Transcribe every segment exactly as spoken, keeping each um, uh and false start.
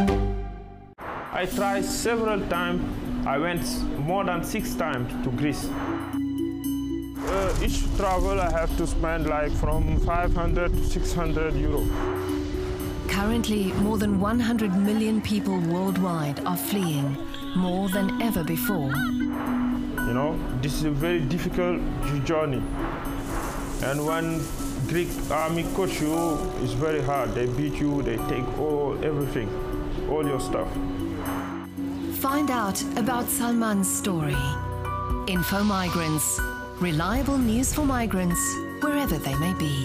I tried several times. I went more than six times to Greece. Uh, each travel I have to spend like from five hundred to six hundred euro. Currently, more than one hundred million people worldwide are fleeing, more than ever before. You know, this is a very difficult journey. And when Greek army catch you, it's very hard. They beat you, they take all, everything, all your stuff. Find out about Salman's story. Info Migrants. Reliable news for migrants, wherever they may be.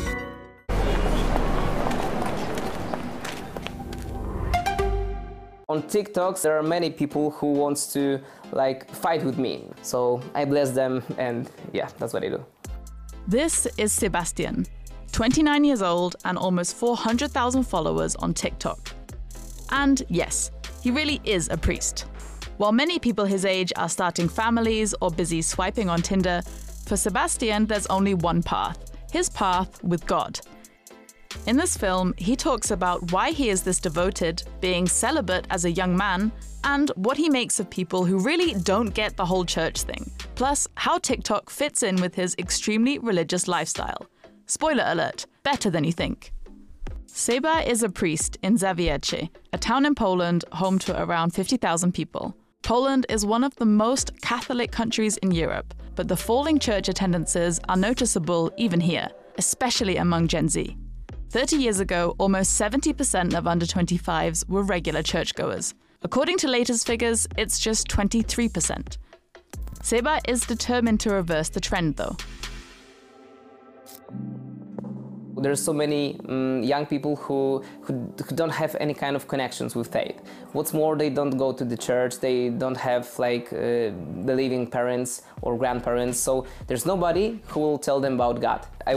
On TikTok, there are many people who want to like fight with me. So I bless them and yeah, that's what I do. This is Sebastian, twenty-nine years old and almost four hundred thousand followers on TikTok. And yes, he really is a priest. While many people his age are starting families or busy swiping on Tinder, for Sebastian there's only one path, his path with God. In this film, he talks about why he is this devoted, being celibate as a young man, and what he makes of people who really don't get the whole church thing, plus how TikTok fits in with his extremely religious lifestyle. Spoiler alert, better than you think. Seba is a priest in Zawiercie, a town in Poland home to around fifty thousand people. Poland is one of the most Catholic countries in Europe, but the falling church attendances are noticeable even here, especially among Gen Z. thirty years ago, almost seventy percent of under twenty-fives were regular churchgoers. According to latest figures, it's just twenty-three percent. Seba is determined to reverse the trend, though. There's so many um, young people who, who, who don't have any kind of connections with faith. What's more, they don't go to the church, they don't have like uh, believing parents or grandparents, so there's nobody who will tell them about God. I